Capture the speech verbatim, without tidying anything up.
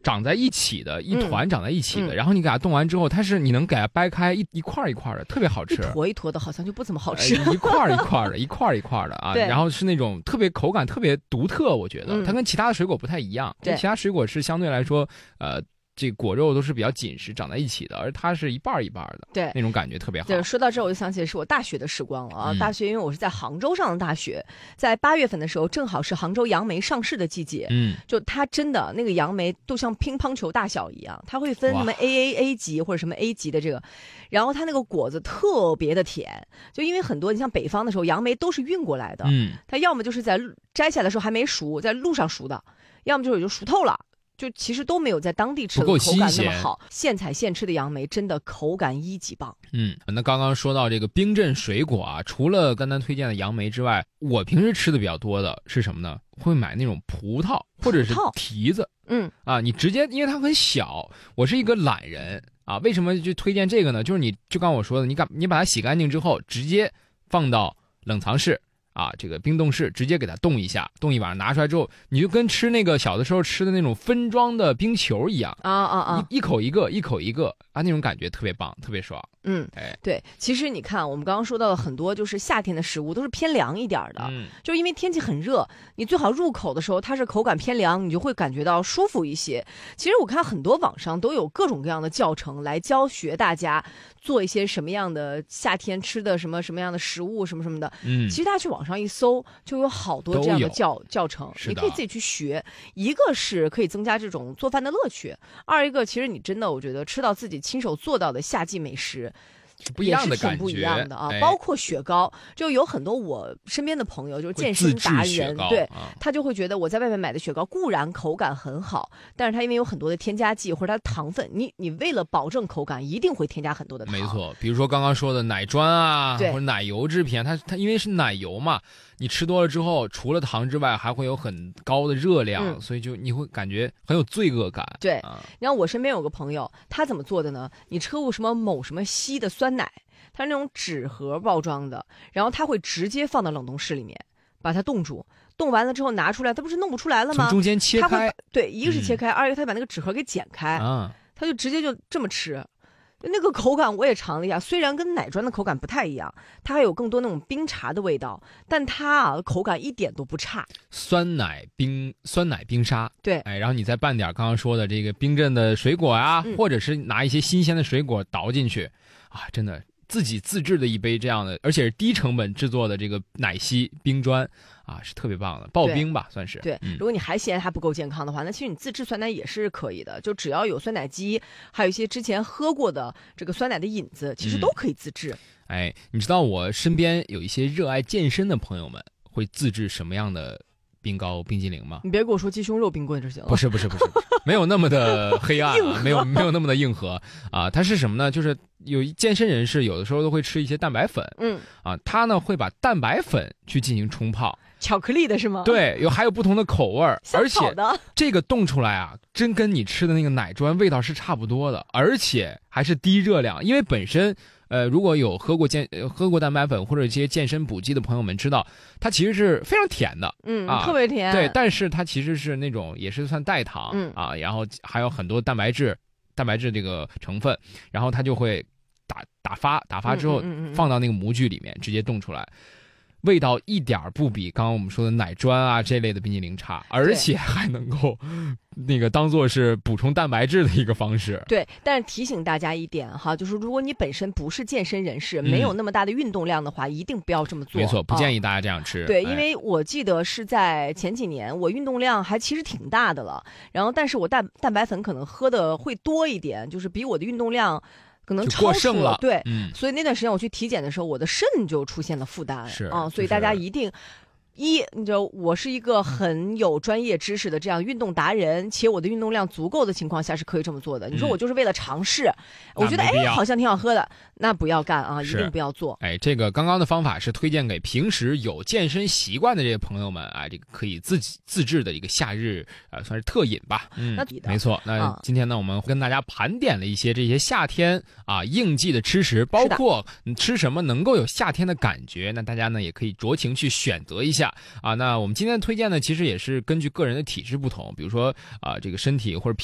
长在一起的，一团长在一起的， 嗯、 然后你给它冻完之后，它是你能给它掰开一一块一块的，特别好吃。 一坨一坨的，好像就不怎么好吃。 呃、一块一块的，一块一块的啊，然后是那种特别口感特别独特，我觉得、嗯、它跟其他的水果不太一样。 对， 其他水果是相对来说，呃。这果肉都是比较紧实长在一起的，而它是一半一半的， 对， 那种感觉特别好。 对，说到这儿我就想起是我大学的时光了啊！ 嗯、 大学因为我是在杭州上的大学，在八月份的时候，正好是杭州杨梅上市的季节。 嗯， 就它真的那个杨梅都像乒乓球大小一样，它会分什么 A A A 级或者什么 A 级的这个，然后它那个果子特别的甜，就因为很多你像北方的时候杨梅都是运过来的， 嗯， 它要么就是在摘下来的时候还没熟，在路上熟的，要么就是就熟透了。就其实都没有在当地吃的口感那么好，现采现吃的杨梅真的口感一级棒。 嗯，那刚刚说到这个冰镇水果啊，除了刚才推荐的杨梅之外，我平时吃的比较多的是什么呢？会买那种葡萄或者是提子。 嗯啊，你直接因为它很小，我是一个懒人啊，为什么就推荐这个呢？就是你就刚我说的，你把你把它洗干净之后，直接放到冷藏室。啊，这个冰冻室直接给它冻一下，冻一晚上拿出来之后，你就跟吃那个小的时候吃的那种分装的冰球一样啊啊啊， 一一口一个，一口一个啊，那种感觉特别棒，特别爽。 嗯， 哎， 对，其实你看，我们刚刚说到的很多就是夏天的食物都是偏凉一点的， 嗯， 就因为天气很热，你最好入口的时候它是口感偏凉，你就会感觉到舒服一些。其实我看很多网上都有各种各样的教程来教学大家做一些什么样的夏天吃的什么什么样的食物什么什么的， 嗯， 其实大家去网上一搜就有好多这样的教教程，你可以自己去学。一个是可以增加这种做饭的乐趣，二一个其实你真的我觉得吃到自己亲手做到的夏季美食。 不一样的感觉， 也是挺不一样的啊！ 哎、 包括雪糕，就有很多我身边的朋友，就是健身达人，对、 啊、 他就会觉得我在外面买的雪糕固然口感很好，但是它因为有很多的添加剂或者它的糖分，你你为了保证口感，一定会添加很多的糖。 没错，比如说刚刚说的奶砖啊， 或者奶油制品，它它因为是奶油嘛，你吃多了之后，除了糖之外，还会有很高的热量， 嗯、 所以就你会感觉很有罪恶感。 对， 啊、 然后我身边有个朋友，他怎么做的呢？你吃过什么某什么西的酸奶？它是那种纸盒包装的，然后它会直接放到冷冻室里面，把它冻住。冻完了之后拿出来，它不是弄不出来了吗？ 从中间切开。 对，一个是切开，嗯、二一个它把那个纸盒给剪开， 啊， 它就直接就这么吃。那个口感我也尝了一下，虽然跟奶砖的口感不太一样，它还有更多那种冰茶的味道，但它啊口感一点都不差。 酸奶冰酸奶冰沙， 对， 哎，然后你再拌点刚刚说的这个冰镇的水果啊， 嗯、 或者是拿一些新鲜的水果倒进去，啊，真的。自己自制的一杯这样的，而且是低成本制作的这个奶昔冰砖啊，是特别棒的，刨冰吧算是。 对， 嗯、 如果你还嫌它不够健康的话，那其实你自制酸奶也是可以的，就只要有酸奶机，还有一些之前喝过的这个酸奶的引子，其实都可以自制。 嗯、哎，你知道我身边有一些热爱健身的朋友们会自制什么样的冰糕冰激凌吗？ 你别给我说鸡胸肉冰棍就行了。 不是不是不是，没有那么的黑暗、啊，没有没有那么的硬核啊。它是什么呢？就是有健身人士有的时候都会吃一些蛋白粉， 嗯啊，他呢会把蛋白粉去进行冲泡， 巧克力的是吗？ 对，有还有不同的口味儿，而且的这个冻出来啊，真跟你吃的那个奶砖味道是差不多的，而且还是低热量，因为本身。呃，如果有喝过健、呃、喝过蛋白粉或者一些健身补剂的朋友们知道，它其实是非常甜的， 嗯， 啊， 特别甜。 对，但是它其实是那种也是算代糖， 嗯啊，然后还有很多蛋白质、蛋白质这个成分，然后它就会打打发，打发之后放到那个模具里面，嗯嗯嗯嗯直接冻出来。味道一点不比刚刚我们说的奶砖啊这类的冰激凌差，而且还能够那个当做是补充蛋白质的一个方式。 对，但是提醒大家一点哈，就是如果你本身不是健身人士， 嗯、 没有那么大的运动量的话，一定不要这么做。 没错，不建议大家这样吃。 哦、对， 哎、 因为我记得是在前几年，我运动量还其实挺大的了，然后但是我蛋蛋白粉可能喝的会多一点，就是比我的运动量。可能超出了， 对、 嗯， 所以那段时间我去体检的时候，我的肾就出现了负担， 是啊，所以大家一定。一，你知道我是一个很有专业知识的这样运动达人，且我的运动量足够的情况下是可以这么做的。你说我就是为了尝试，嗯、我觉得哎好像挺好喝的，那不要干啊，一定不要做。 哎，这个刚刚的方法是推荐给平时有健身习惯的这些朋友们啊，这个可以自己自制的一个夏日呃算是特饮吧。 嗯， 没错。那今天呢，我们跟大家盘点了一些这些夏天啊应季的吃食，包括你吃什么能够有夏天的感觉。那大家呢也可以酌情去选择一下。啊，那我们今天的推荐呢，其实也是根据个人的体质不同，比如说啊，这个身体或者